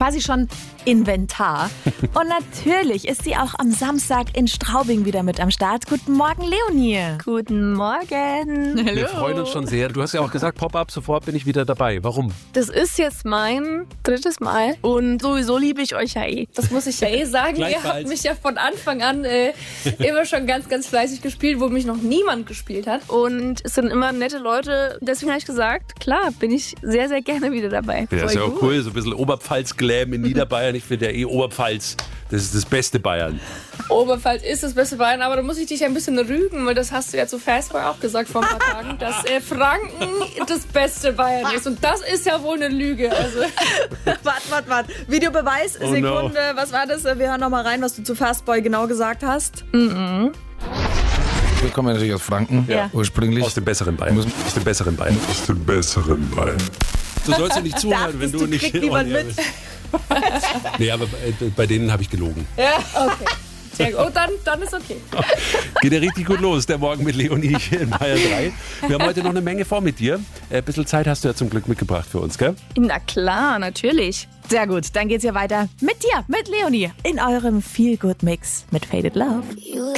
quasi schon Inventar. Und natürlich ist sie auch am Samstag in Straubing wieder mit am Start. Guten Morgen, Leonie. Guten Morgen. Hallo. Wir freuen uns schon sehr. Du hast ja auch gesagt, Pop-Up, sofort bin ich wieder dabei. Warum? Das ist jetzt mein 3. Mal und sowieso liebe ich euch ja eh. Das muss ich ja eh sagen. Ihr habt mich ja von Anfang an immer schon ganz, ganz fleißig gespielt, wo mich noch niemand gespielt hat. Und es sind immer nette Leute. Deswegen habe ich gesagt, klar, bin ich sehr, sehr gerne wieder dabei. Ja, das ist ja auch cool. So ein bisschen Oberpfalz-Glam in Niederbayern. Ich finde ja Oberpfalz, das ist das beste Bayern. Oberpfalz ist das beste Bayern, aber da muss ich dich ein bisschen rügen, weil das hast du ja zu Fastboy auch gesagt vor ein paar Tagen, dass Franken das beste Bayern ist. Und das ist ja wohl eine Lüge. Also. Warte. Videobeweis, Sekunde. No. Was war das? Wir hören noch mal rein, was du zu Fastboy genau gesagt hast. Wir kommen ja natürlich aus Franken, ursprünglich. Aus dem besseren Bayern. Aus dem besseren Bayern. Aus dem besseren Bayern. Du sollst ja nicht zuhören, wenn du nicht niemand mit. bist. Nee, aber bei denen habe ich gelogen. Ja, okay. Sehr gut. Oh, dann ist okay. Geht ja richtig gut los, der Morgen mit Leonie hier in Bayern 3. Wir haben heute noch eine Menge vor mit dir. Ein bisschen Zeit hast du ja zum Glück mitgebracht für uns, gell? Na klar, natürlich. Sehr gut, dann geht's hier weiter mit dir, mit Leonie, in eurem Feel-Good-Mix mit Faded Love.